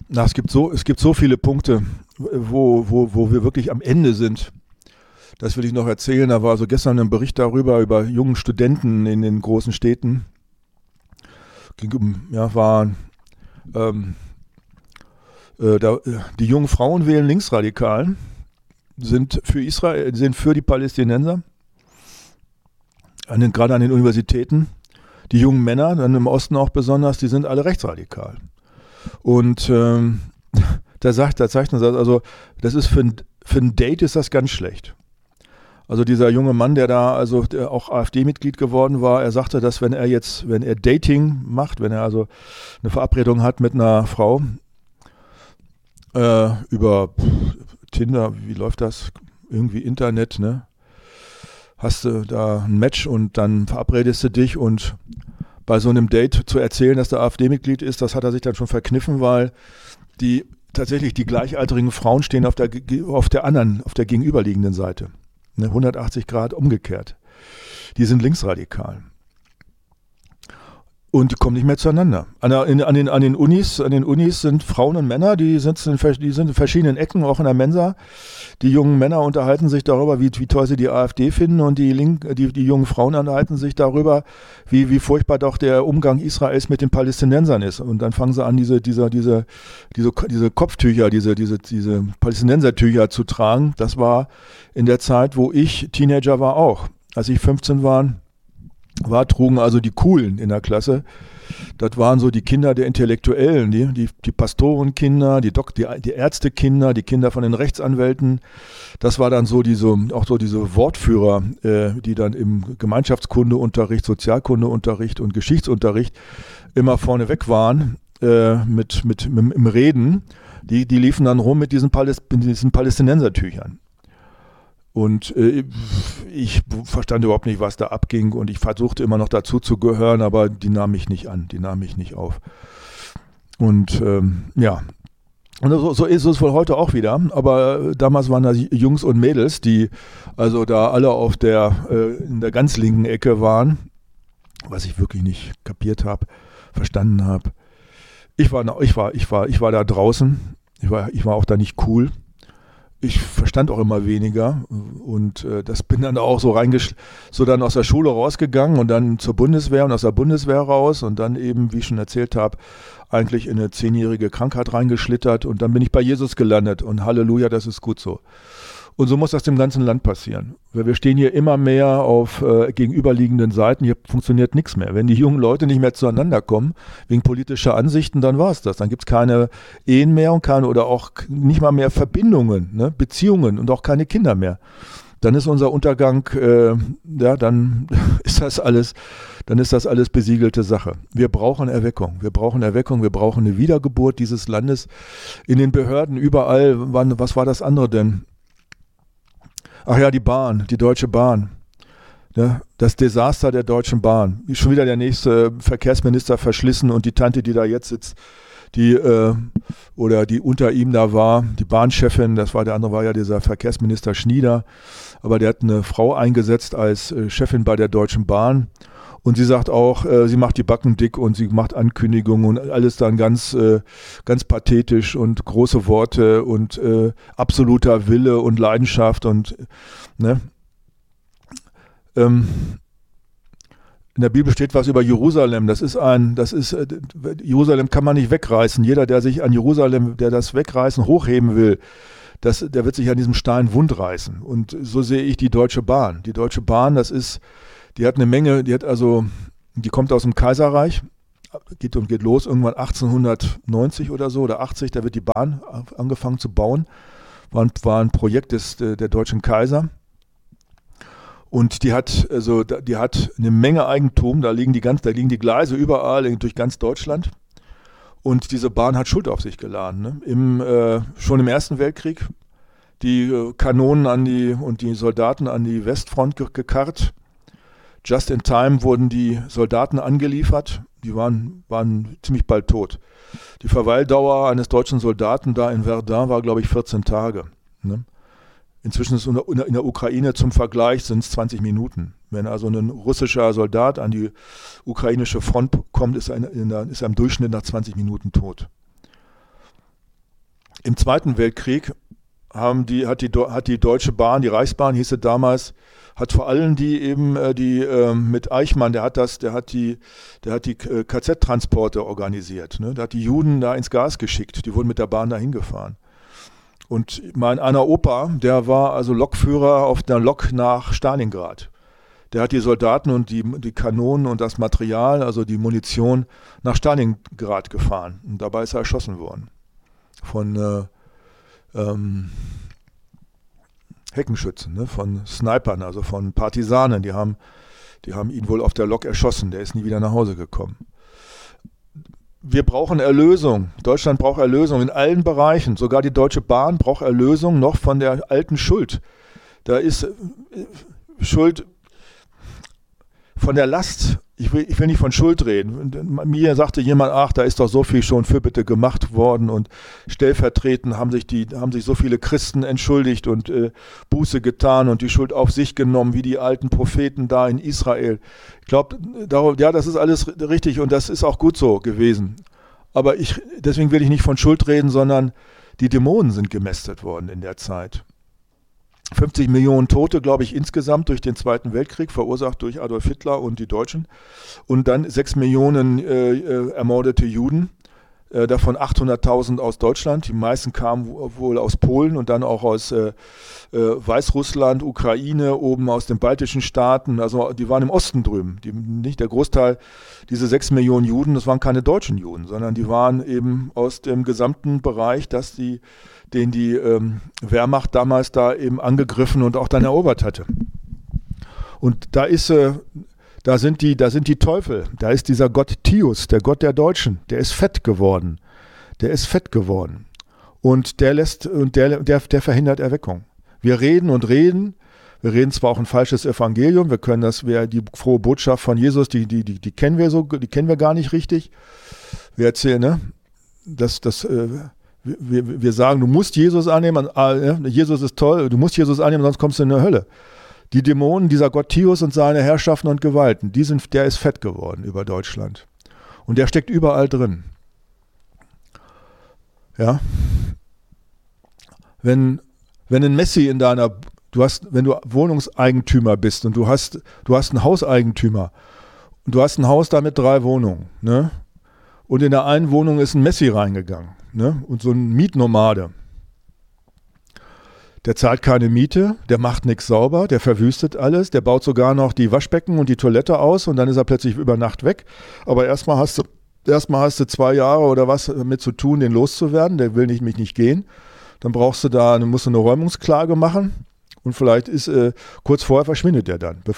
Es gibt so viele Punkte, wo wir wirklich am Ende sind. Das will ich noch erzählen. Da war so gestern ein Bericht darüber, über jungen Studenten in den großen Städten. Waren die jungen Frauen wählen linksradikal, sind für Israel, sind für die Palästinenser, gerade an den Universitäten. Die jungen Männer, dann im Osten auch besonders, die sind alle rechtsradikal. Und da zeigt uns das, also das ist für ein Date ist das ganz schlecht. Also dieser junge Mann, der auch AfD-Mitglied geworden war, er sagte, dass wenn er Dating macht, wenn er also eine Verabredung hat mit einer Frau über Tinder, wie läuft das? Irgendwie Internet, ne? Hast du da ein Match und dann verabredest du dich und bei so einem Date zu erzählen, dass der AfD-Mitglied ist, das hat er sich dann schon verkniffen, weil tatsächlich die gleichaltrigen Frauen stehen auf der gegenüberliegenden Seite. Ne, 180 Grad umgekehrt. Die sind linksradikal. Und die kommen nicht mehr zueinander. An den Unis sind Frauen und Männer, die sind in verschiedenen Ecken, auch in der Mensa. Die jungen Männer unterhalten sich darüber, wie toll sie die AfD finden, und die jungen Frauen unterhalten sich darüber, wie furchtbar doch der Umgang Israels mit den Palästinensern ist. Und dann fangen sie an, diese Kopftücher, diese Palästinensertücher zu tragen. Das war in der Zeit, wo ich Teenager war, auch. Als ich 15 war, trugen also die Coolen in der Klasse. Das waren so die Kinder der Intellektuellen, die Pastorenkinder, die Ärztekinder, die Kinder von den Rechtsanwälten. Das war dann auch so diese Wortführer, die dann im Gemeinschaftskundeunterricht, Sozialkundeunterricht und Geschichtsunterricht immer vorneweg waren im Reden. Die liefen dann rum mit diesen Palästinensertüchern. Und ich verstand überhaupt nicht, was da abging, und ich versuchte immer noch dazu zu gehören, aber die nahmen mich nicht an, die nahmen mich nicht auf. Und ja, und so ist es wohl heute auch wieder, aber damals waren da Jungs und Mädels, die also da alle in der ganz linken Ecke waren, was ich wirklich nicht verstanden habe. Ich war da draußen, ich war auch da nicht cool. Ich verstand auch immer weniger, und das bin dann auch so dann aus der Schule rausgegangen und dann zur Bundeswehr und aus der Bundeswehr raus und dann eben, wie ich schon erzählt habe, eigentlich in eine 10-jährige Krankheit reingeschlittert, und dann bin ich bei Jesus gelandet, und Halleluja, das ist gut so. Und so muss das dem ganzen Land passieren. Weil wir stehen hier immer mehr auf gegenüberliegenden Seiten. Hier funktioniert nichts mehr. Wenn die jungen Leute nicht mehr zueinander kommen, wegen politischer Ansichten, dann war es das. Dann gibt es keine Ehen mehr und oder auch nicht mal mehr Verbindungen, ne? Beziehungen und auch keine Kinder mehr. Dann ist unser Untergang, dann ist das alles besiegelte Sache. Wir brauchen Erweckung. Wir brauchen eine Wiedergeburt dieses Landes. In den Behörden überall, was war das andere denn? Ach ja, die Deutsche Bahn. Ja, das Desaster der Deutschen Bahn. Schon wieder der nächste Verkehrsminister verschlissen, und die Tante, die da jetzt sitzt, die unter ihm da war, die Bahnchefin, der andere war ja dieser Verkehrsminister Schnieder, aber der hat eine Frau eingesetzt als Chefin bei der Deutschen Bahn. Und sie sagt auch, sie macht die Backen dick und sie macht Ankündigungen und alles dann ganz pathetisch und große Worte und absoluter Wille und Leidenschaft und ne. In der Bibel steht was über Jerusalem. Jerusalem kann man nicht wegreißen. Jeder, der sich an Jerusalem, der das wegreißen, hochheben will, der wird sich an diesem Stein wundreißen. Und so sehe ich die Deutsche Bahn. Die Deutsche Bahn, die hat eine Menge, die kommt aus dem Kaiserreich, geht los irgendwann 1890 oder so oder 80, da wird die Bahn angefangen zu bauen. War ein Projekt der deutschen Kaiser. Und die hat eine Menge Eigentum, da liegen die Gleise überall durch ganz Deutschland. Und diese Bahn hat Schuld auf sich geladen. Ne? Schon im Ersten Weltkrieg die Kanonen und die Soldaten an die Westfront gekarrt. Just in time wurden die Soldaten angeliefert, die waren ziemlich bald tot. Die Verweildauer eines deutschen Soldaten da in Verdun war, glaube ich, 14 Tage. Ne? Inzwischen ist in der Ukraine zum Vergleich sind es 20 Minuten. Wenn also ein russischer Soldat an die ukrainische Front kommt, ist er im Durchschnitt nach 20 Minuten tot. Im Zweiten Weltkrieg hat die Deutsche Bahn, die Reichsbahn hieß sie damals, hat vor allem die mit Eichmann, der hat die KZ-Transporte organisiert. Ne? Der hat die Juden da ins Gas geschickt. Die wurden mit der Bahn dahin gefahren. Und einer Opa, der war also Lokführer auf der Lok nach Stalingrad. Der hat die Soldaten und die Kanonen und das Material, also die Munition, nach Stalingrad gefahren. Und dabei ist er erschossen worden. Von Heckenschützen, ne? Von Snipern, also von Partisanen. Die haben ihn wohl auf der Lok erschossen. Der ist nie wieder nach Hause gekommen. Wir brauchen Erlösung. Deutschland braucht Erlösung in allen Bereichen. Sogar die Deutsche Bahn braucht Erlösung noch von der alten Schuld. Da ist Schuld von der Last. Ich will nicht von Schuld reden. Mir sagte jemand, ach, da ist doch so viel schon Fürbitte gemacht worden und stellvertretend haben sich so viele Christen entschuldigt und Buße getan und die Schuld auf sich genommen, wie die alten Propheten da in Israel. Ich glaube, ja, das ist alles richtig und das ist auch gut so gewesen. Aber deswegen will ich nicht von Schuld reden, sondern die Dämonen sind gemästet worden in der Zeit. 50 Millionen Tote, glaube ich, insgesamt durch den Zweiten Weltkrieg, verursacht durch Adolf Hitler und die Deutschen. Und dann 6 Millionen ermordete Juden, davon 800.000 aus Deutschland. Die meisten kamen wohl aus Polen und dann auch aus Weißrussland, Ukraine, oben aus den baltischen Staaten. Also die waren im Osten drüben. Nicht der Großteil, diese 6 Millionen Juden, das waren keine deutschen Juden, sondern die waren eben aus dem gesamten Bereich, den die Wehrmacht damals da eben angegriffen und auch dann erobert hatte. Und da sind die Teufel, da ist dieser Gott Tius, der Gott der Deutschen, der ist fett geworden. Und der verhindert Erweckung. Wir reden zwar auch ein falsches Evangelium, die frohe Botschaft von Jesus, die kennen wir gar nicht richtig. Wir erzählen, ne? Wir sagen, du musst Jesus annehmen, Jesus ist toll, du musst Jesus annehmen, sonst kommst du in die Hölle. Die Dämonen, dieser Gott Tius und seine Herrschaften und Gewalten, der ist fett geworden über Deutschland. Und der steckt überall drin. Ja? Wenn ein Messi wenn du Wohnungseigentümer bist und du hast einen Hauseigentümer und du hast ein Haus da mit 3 Wohnungen, ne? Und in der einen Wohnung ist ein Messi reingegangen, ne? Und so ein Mietnomade. Der zahlt keine Miete, der macht nichts sauber, der verwüstet alles, der baut sogar noch die Waschbecken und die Toilette aus und dann ist er plötzlich über Nacht weg. Aber erstmal hast du 2 Jahre oder was damit zu tun, den loszuwerden, der will mich nicht gehen. Dann musst du eine Räumungsklage machen und vielleicht kurz vorher verschwindet der dann.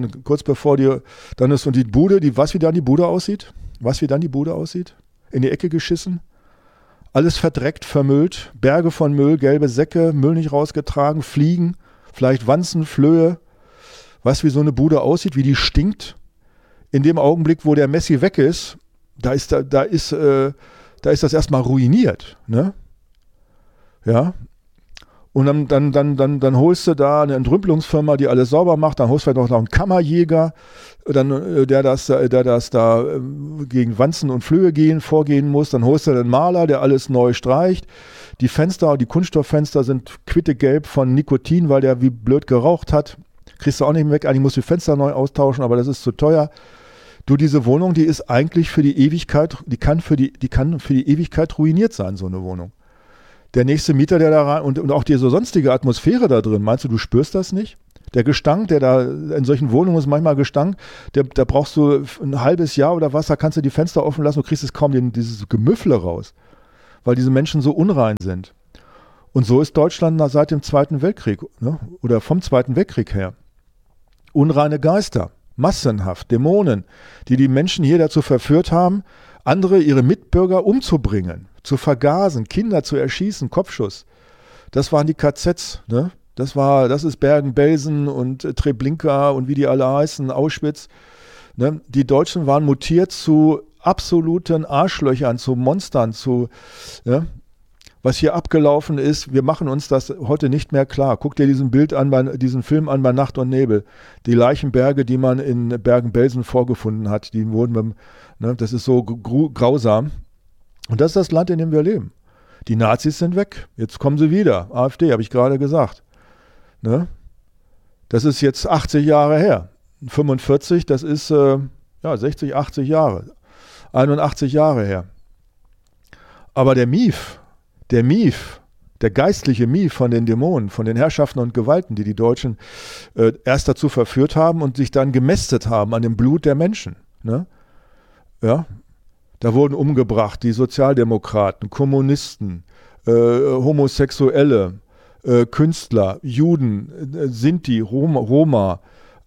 Dann ist und die Bude, wie dann die Bude aussieht, in die Ecke geschissen. Alles verdreckt, vermüllt, Berge von Müll, gelbe Säcke, Müll nicht rausgetragen, Fliegen, vielleicht Wanzen, Flöhe. Weißt du, wie so eine Bude aussieht, wie die stinkt? In dem Augenblick, wo der Messi weg ist, da ist das erstmal ruiniert. Ne? Ja. Und dann holst du da eine Entrümpelungsfirma, die alles sauber macht, dann holst du vielleicht noch einen Kammerjäger, der das da gegen Wanzen und Flöhe vorgehen muss, dann holst du einen Maler, der alles neu streicht. Die Kunststofffenster sind quittegelb von Nikotin, weil der wie blöd geraucht hat. Kriegst du auch nicht mehr weg, eigentlich musst du die Fenster neu austauschen, aber das ist zu teuer. Du, diese Wohnung, die ist eigentlich für die Ewigkeit, die kann für die Ewigkeit ruiniert sein, so eine Wohnung. Der nächste Mieter, der da rein und auch diese sonstige Atmosphäre da drin, meinst du spürst das nicht? Der Gestank, der da in solchen Wohnungen ist manchmal Gestank, da brauchst du ein halbes Jahr oder was, da kannst du die Fenster offen lassen, du kriegst es kaum dieses Gemüffle raus, weil diese Menschen so unrein sind. Und so ist Deutschland seit dem Zweiten Weltkrieg, ne? Oder vom Zweiten Weltkrieg her. Unreine Geister, massenhaft, Dämonen, die Menschen hier dazu verführt haben, ihre Mitbürger umzubringen, zu vergasen, Kinder zu erschießen, Kopfschuss. Das waren die KZs, ne? Das ist Bergen-Belsen und Treblinka und wie die alle heißen, Auschwitz. Ne? Die Deutschen waren mutiert zu absoluten Arschlöchern, zu Monstern, ne? Was hier abgelaufen ist, wir machen uns das heute nicht mehr klar. Guck dir diesen Film an bei Nacht und Nebel. Die Leichenberge, die man in Bergen-Belsen vorgefunden hat, das ist so grausam. Und das ist das Land, in dem wir leben. Die Nazis sind weg, jetzt kommen sie wieder. AfD, habe ich gerade gesagt. Ne? Das ist jetzt 80 Jahre her. 45, das ist 60, 80 Jahre. 81 Jahre her. Aber der Mief, der geistliche Mief von den Dämonen, von den Herrschaften und Gewalten, die Deutschen erst dazu verführt haben und sich dann gemästet haben an dem Blut der Menschen. Ne? Ja, da wurden umgebracht die Sozialdemokraten, Kommunisten, Homosexuelle, Künstler, Juden, Sinti, Roma,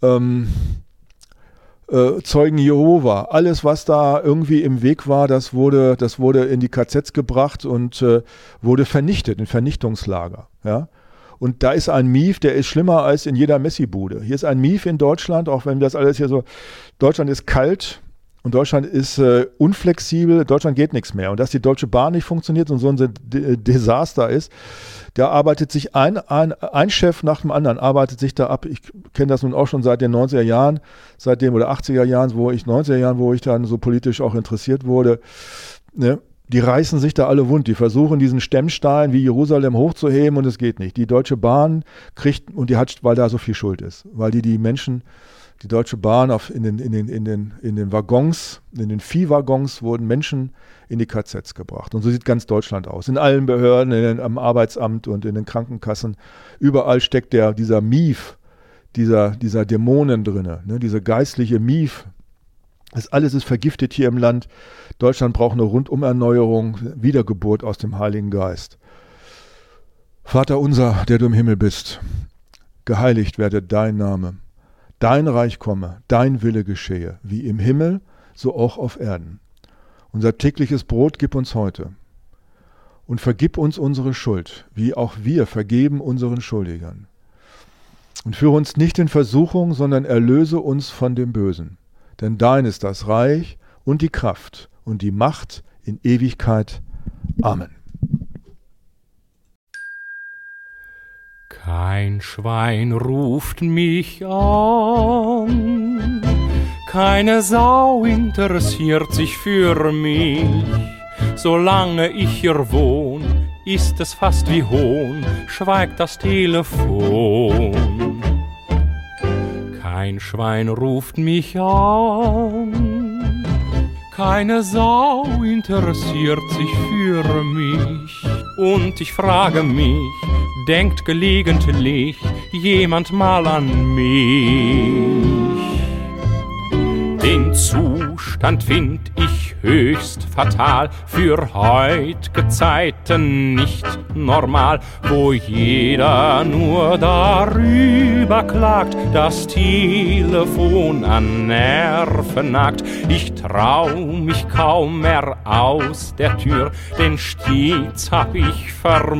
Zeugen Jehova, alles was da irgendwie im Weg war, das wurde in die KZs gebracht und wurde vernichtet in Vernichtungslager. Ja? Und da ist ein Mief, der ist schlimmer als in jeder Messi-Bude. Hier ist ein Mief in Deutschland, auch wenn das alles hier so, Deutschland ist kalt und Deutschland ist unflexibel, Deutschland geht nichts mehr. Und dass die Deutsche Bahn nicht funktioniert und so ein Desaster ist, da arbeitet sich ein Chef nach dem anderen, arbeitet sich da ab. Ich kenne das nun auch schon seit den 90er Jahren, oder 80er Jahren, 90er Jahren, wo ich dann so politisch auch interessiert wurde. Ne? Die reißen sich da alle wund. Die versuchen, diesen Stemmstein wie Jerusalem hochzuheben und es geht nicht. Die Deutsche Bahn kriegt, und die hat, weil da so viel Schuld ist, weil die Menschen, die Deutsche Bahn in den Waggons, in den Viehwaggons wurden Menschen in die KZs gebracht. Und so sieht ganz Deutschland aus. In allen Behörden, am Arbeitsamt und in den Krankenkassen. Überall steckt dieser Mief, dieser Dämonen drin, ne? Diese geistliche Mief. Das alles ist vergiftet hier im Land. Deutschland braucht eine Rundumerneuerung, Wiedergeburt aus dem Heiligen Geist. Vater unser, der du im Himmel bist, geheiligt werde dein Name. Dein Reich komme, dein Wille geschehe, wie im Himmel, so auch auf Erden. Unser tägliches Brot gib uns heute. Und vergib uns unsere Schuld, wie auch wir vergeben unseren Schuldigern. Und führe uns nicht in Versuchung, sondern erlöse uns von dem Bösen. Denn dein ist das Reich und die Kraft und die Macht in Ewigkeit. Amen. Kein Schwein ruft mich an, keine Sau interessiert sich für mich. Solange ich hier wohn, ist es fast wie Hohn, schweigt das Telefon. Kein Schwein ruft mich an, keine Sau interessiert sich für mich. Und ich frage mich, denkt gelegentlich jemand mal an mich? Den Zustand find ich höchst fatal, für heut'ge Zeiten nicht normal, wo jeder nur darüber klagt, das Telefon an Nerven nagt. Ich trau mich kaum mehr aus der Tür, denn stets hab ich vermisst